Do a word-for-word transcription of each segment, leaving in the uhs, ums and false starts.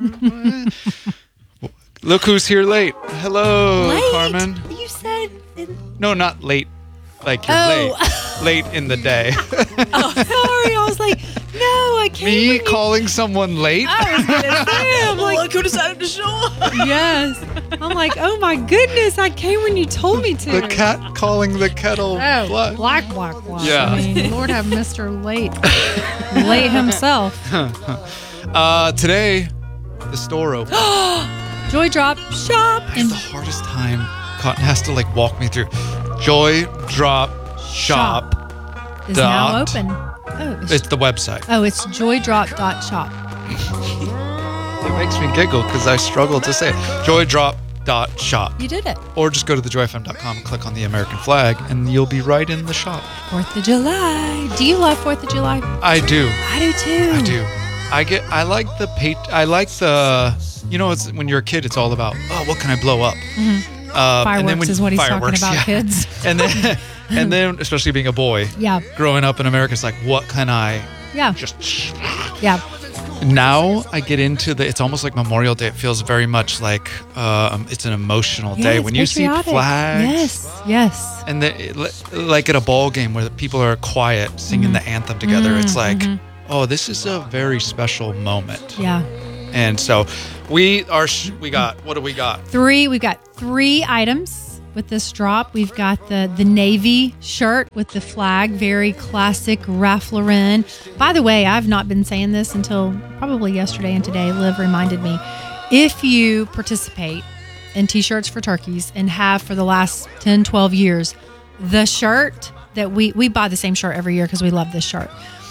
Look who's here late. Hello, Late? Carmen. You said... No, not late. Like you're Oh. late. Late in the day. Oh, sorry. I was like, no, I can't. Me calling someone late? I was going to say, I'm like, Look who decided to show up. yes. I'm like, oh my goodness, I came when you told me to. The cat calling the kettle Oh, black. black, black, black. Yeah. I mean, Lord have Mister Late. Late himself. Uh, today, the store opened. Joy Drop Shop. It's the hardest time. Cotton has to like walk me through. Joy Drop Shop. is dot. now open. Oh, it's, It's the website. oh, it's joydrop dot shop. It makes me giggle because I struggle to say it. joy drop dot shop. You did it. Or just go to the joy f m dot com, click on the American flag, and you'll be right in the shop. Fourth of July. Do you love Fourth of July? I do. I do too. I do. I get. I like the pay. I like the. You know, it's when you're a kid, it's all about, oh, what can I blow up? Mm-hmm. Uh, Fireworks and then when, is what he's fireworks, talking about, yeah. kids. And then, and then, especially being a boy, Yeah. growing up in America, it's like, what can I Yeah. just? Yeah. Now I get into the. It's almost like Memorial Day. It feels very much like um, it's an emotional Yeah, day it's when you see patriotic. flags. Yes. Yes. And the, like at a ball game where the people are quiet singing Mm-hmm. the anthem together, it's like, oh, this is a very special moment. Yeah. And so we are. Sh- we got. What do we got? Three. We've got three items with this drop. We've got the the navy shirt with the flag, very classic Ralph Lauren. By the way, I've not been saying this until probably yesterday and today. Liv reminded me. If you participate in T-shirts for turkeys and have for the last ten, twelve years, the shirt that we we buy the same shirt every year because we love this shirt.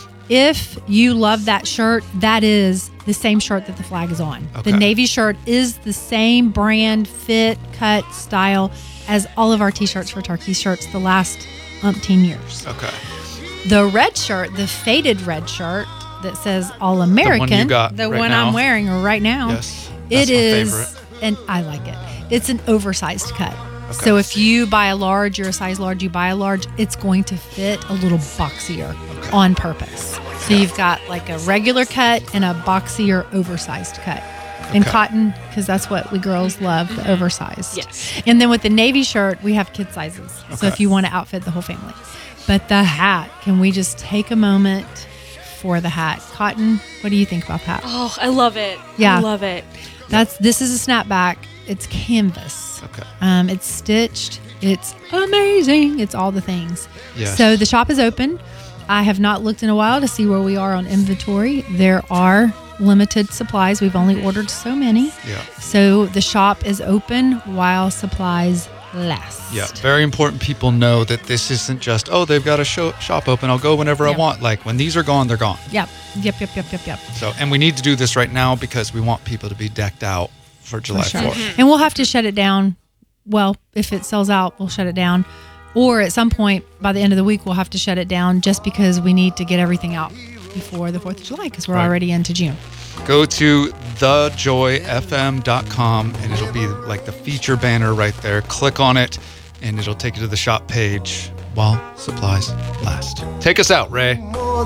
If you love that shirt, that is the same shirt that the flag is on. Okay. The navy shirt is the same brand, fit, cut, style as all of our T-shirts for turkey shirts the last umpteen years. Okay. The red shirt, the faded red shirt that says All American, The one you got the right one now. I'm wearing right now, Yes. it That's my is, favorite. and I like it. It's an oversized cut. So if you buy a large, you're a size large, you buy a large, it's going to fit a little boxier on purpose. So you've got like a regular cut and a boxier oversized cut. In Okay. cotton, because that's what we girls love, the oversized. Yes. And then with the navy shirt, we have kid sizes. So Okay. if you want to outfit the whole family. But the hat, can we just take a moment for the hat? Cotton, what do you think about that? Oh, I love it. Yeah. I love it. That's This is a snapback. It's canvas. Okay. Um, it's stitched. It's amazing. It's all the things. Yes. So the shop is open. I have not looked in a while to see where we are on inventory. There are limited supplies. We've only ordered so many. Yeah. So the shop is open while supplies last. Yeah. Very important. People know that this isn't just, oh, they've got a show, shop open. I'll go whenever Yeah. I want. Like when these are gone, they're gone. Yep. Yep. Yep. Yep. Yep. Yep. So, and we need to do this right now because we want people to be decked out for July For sure. fourth. And we'll have to shut it down. Well, if it sells out, we'll shut it down. Or at some point by the end of the week, we'll have to shut it down just because we need to get everything out before the fourth of July because we're Right. already into June. Go to the joy f m dot com and it'll be like the feature banner right there. Click on it and it'll take you to the shop page while supplies last. Take us out, Ray.